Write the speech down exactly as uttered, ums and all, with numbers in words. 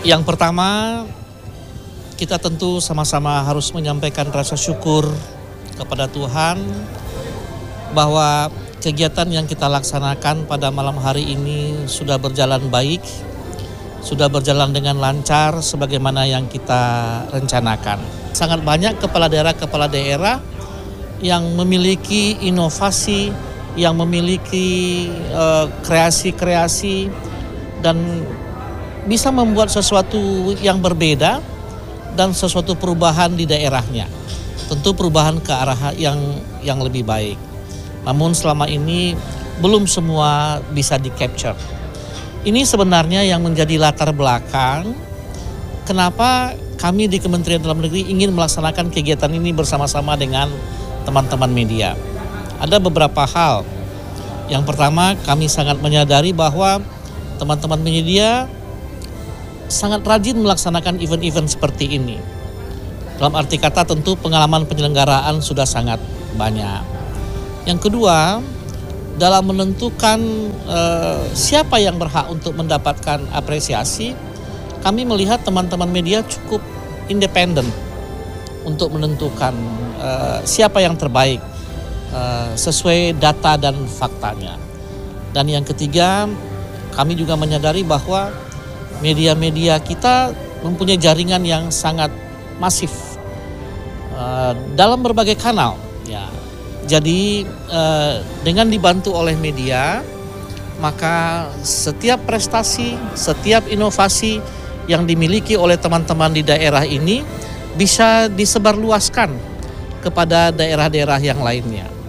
Yang pertama, kita tentu sama-sama harus menyampaikan rasa syukur kepada Tuhan bahwa kegiatan yang kita laksanakan pada malam hari ini sudah berjalan baik, sudah berjalan dengan lancar sebagaimana yang kita rencanakan. Sangat banyak kepala daerah-kepala daerah yang memiliki inovasi, yang memiliki uh, kreasi-kreasi dan bisa membuat sesuatu yang berbeda dan sesuatu perubahan di daerahnya. Tentu perubahan ke arah yang yang lebih baik. Namun selama ini belum semua bisa di-capture. Ini sebenarnya yang menjadi latar belakang kenapa kami di Kementerian Dalam Negeri ingin melaksanakan kegiatan ini bersama-sama dengan teman-teman media. Ada beberapa hal. Yang pertama, kami sangat menyadari bahwa teman-teman media sangat rajin melaksanakan event-event seperti ini. Dalam arti kata tentu pengalaman penyelenggaraan sudah sangat banyak. Yang kedua, dalam menentukan eh, siapa yang berhak untuk mendapatkan apresiasi, kami melihat teman-teman media cukup independen untuk menentukan eh, siapa yang terbaik eh, sesuai data dan faktanya. Dan yang ketiga, kami juga menyadari bahwa media-media kita mempunyai jaringan yang sangat masif uh, dalam berbagai kanal. Ya. Jadi uh, dengan dibantu oleh media, maka setiap prestasi, setiap inovasi yang dimiliki oleh teman-teman di daerah ini bisa disebarluaskan kepada daerah-daerah yang lainnya.